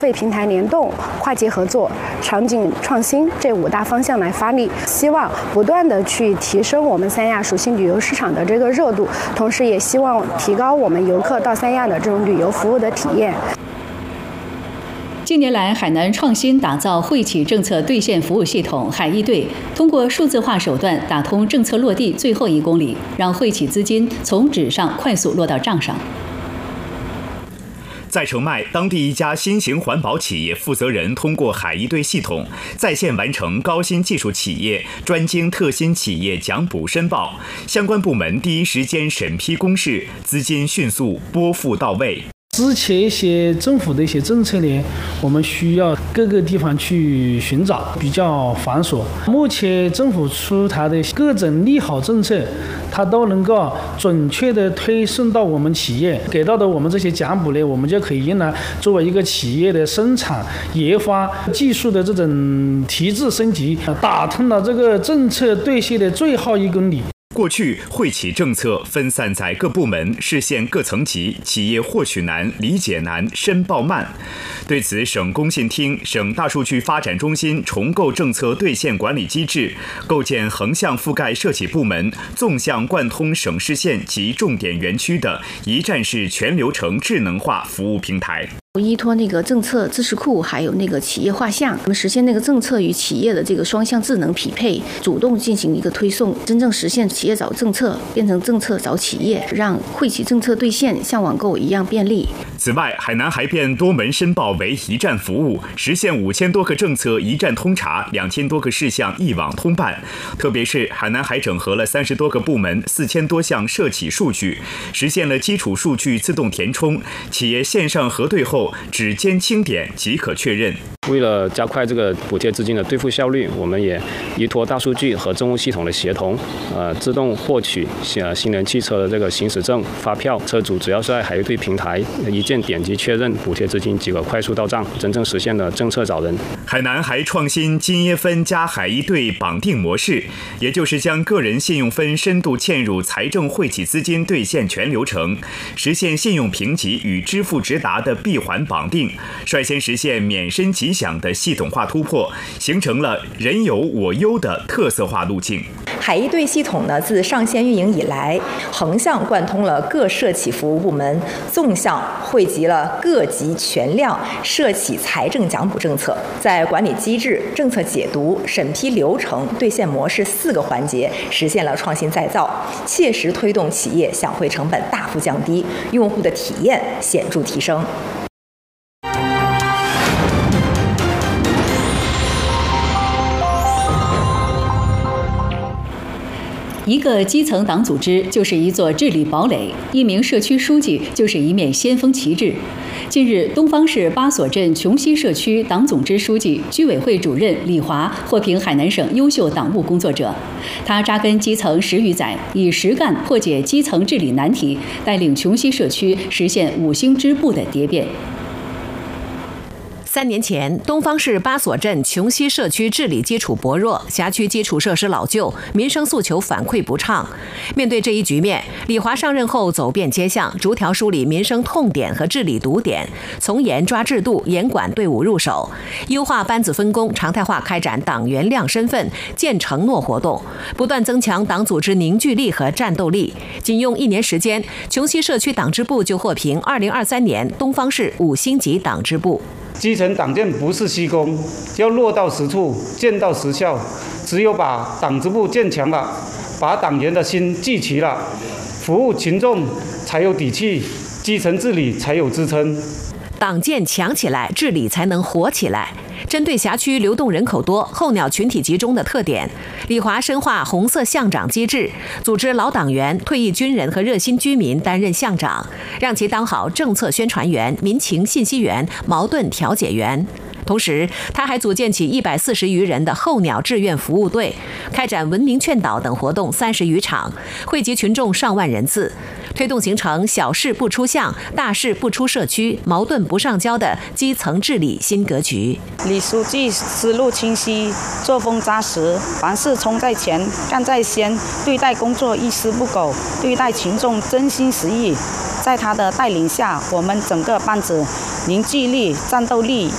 为平台联动、跨界合作、场景创新这5大方向来发力，希望不断的去提升我们三亚属性旅游市场的这个热度，同时也希望提高我们游客到三亚的这种旅游服务的体验。 近年来，海南创新打造惠企政策兑现服务系统海一兑，通过数字化手段打通政策落地最后1公里，让惠企资金从纸上快速落到账上。 在澄迈，当地一家新型环保企业负责人通过海一兑系统在线完成高新技术企业专精特新企业奖补申报，相关部门第一时间审批公示，资金迅速拨付到位。 之前一些政府的一些政策呢，我们需要各个地方去寻找，比较繁琐。目前政府出台的各种利好政策，它都能够准确的推送到我们企业，给到的我们这些奖补呢，我们就可以用来作为一个企业的生产、研发、技术的这种提质升级，打通了这个政策兑现的最后1公里。 过去，惠企政策分散在各部门，视线各层级，企业获取难、理解难、申报慢。对此，省工信厅、省大数据发展中心重构政策兑现管理机制，构建横向覆盖涉企部门、纵向贯通省市县及重点园区的一站式全流程智能化服务平台。 依托那个政策知识库，还有那个企业画像，我们实现那个政策与企业的这个双向智能匹配，主动进行一个推送，真正实现企业找政策变成政策找企业，让惠企政策兑现像网购一样便利。 此外，海南还变多门申报为一站服务，实现5000多个政策一站通查，2000多个事项一网通办。特别是海南还整合了30多个部门、4000多项涉企数据，实现了基础数据自动填充，企业线上核对后指尖清点即可确认。 为了加快这个补贴资金的兑付效率，我们也依托大数据和政务系统的协同，自动获取新能汽车的这个行驶证、发票。车主只要是在海一兑平台一键点击确认，补贴资金即可快速到账，真正实现了政策找人。 海南还创新金椰分加海一兑绑定模式，也就是将个人信用分深度嵌入财政惠企资金兑现全流程，实现信用评级与支付直达的闭环绑定，率先实现免申即享的系统化突破，形成了人有我优的特色化路径。 海一兑系统呢，自上线运营以来，横向贯通了各涉企服务部门，纵向汇集了各级全量涉企财政奖补政策，在管理机制、政策解读、审批流程、兑现模式4个环节实现了创新再造，切实推动企业享汇成本大幅降低，用户的体验显著提升。 一个基层党组织就是一座治理堡垒，一名社区书记就是一面先锋旗帜。近日，东方市巴索镇琼西社区党总支书记、居委会主任李华获评海南省优秀党务工作者。他扎根基层10余载，以实干破解基层治理难题，带领琼西社区实现5星支部的蝶变。 3年前，东方市巴索镇琼西社区治理基础薄弱，辖区基础设施老旧，民生诉求反馈不畅。面对这一局面，李华上任后走遍街巷，逐条梳理民生痛点和治理堵点，从严抓制度，严管队伍入手，优化班子分工，常态化开展党员亮身份、见承诺活动，不断增强党组织凝聚力和战斗力。仅用1年时间，琼西社区党支部就获评2023年东方市5星级党支部。 基层党建不是虚功，要落到实处，见到实效。只有把党支部建强了，把党员的心聚齐了，服务群众才有底气，基层治理才有支撑。 党建强起来，治理才能活起来。针对辖区流动人口多、候鸟群体集中的特点，李华深化红色巷长机制，组织老党员、退役军人和热心居民担任巷长，让其当好政策宣传员、民情信息员、矛盾调解员。同时，他还组建起140余人的候鸟志愿服务队，开展文明劝导等活动30余场，汇集群众上万人次，推动形成小事不出巷、大事不出社区、矛盾不上交的基层治理新格局。 李书记思路清晰，作风扎实，凡事冲在前、干在先，对待工作一丝不苟，对待群众真心实意。在他的带领下，我们整个班子凝聚力、战斗力